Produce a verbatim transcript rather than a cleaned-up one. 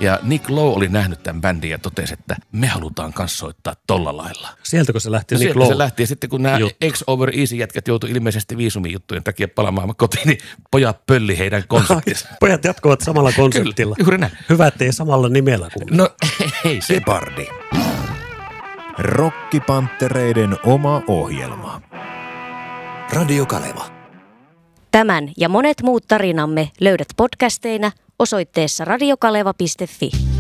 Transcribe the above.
Ja Nick Lowe oli nähnyt tämän bändin ja totesi, että me halutaan kans soittaa tolla lailla. Sieltäkö se lähti no Nick sieltä Lowe? se lähti ja sitten kun nämä X Over Easy jätkät joutui ilmeisesti viisumijuttujen takia palaamaan kotiin, niin pojat pölli heidän konseptinsa. Pojat jatkuvat samalla konseptilla. Kyllä, juuri näin. Hyvä, ettei samalla nimellä kuin. No ei se. Separdi. Rokkipanttereiden oma ohjelma. Radio Kaleva. Tämän ja monet muut tarinamme löydät podcasteina osoitteessa radiokaleva piste fi.